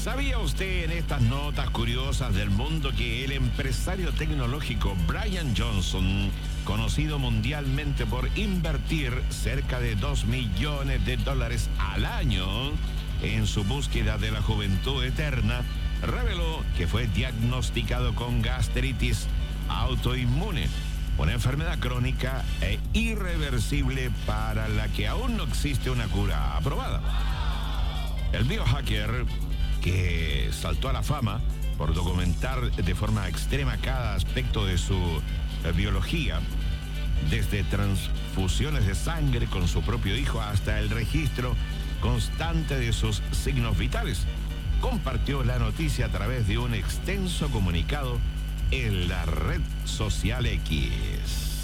¿Sabía usted en estas notas curiosas del mundo que el empresario tecnológico Brian Johnson, conocido mundialmente por invertir cerca de $2 millones al año en su búsqueda de la juventud eterna, reveló que fue diagnosticado con gastritis autoinmune, una enfermedad crónica e irreversible para la que aún no existe una cura aprobada? El biohacker, que saltó a la fama por documentar de forma extrema cada aspecto de su biología, desde transfusiones de sangre con su propio hijo hasta el registro constante de sus signos vitales, compartió la noticia a través de un extenso comunicado en la red social X.